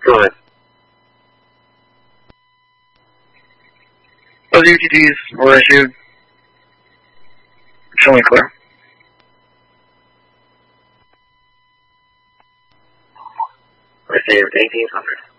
Correct. Those ETTs were issued. Show me clear. Received 1800.